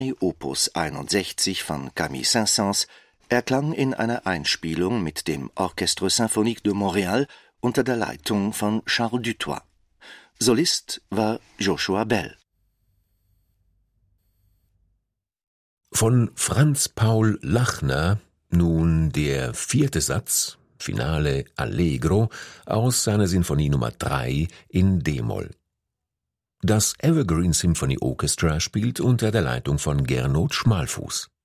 Opus 61 von Camille Saint-Saëns erklang in einer Einspielung mit dem Orchestre Symphonique de Montréal unter der Leitung von Charles Dutoit. Solist war Joshua Bell. Von Franz Paul Lachner nun der 4. Satz, Finale Allegro, aus seiner Sinfonie Nummer 3 in d-Moll. Das Evergreen Symphony Orchestra spielt unter der Leitung von Gernot Schmalfuß.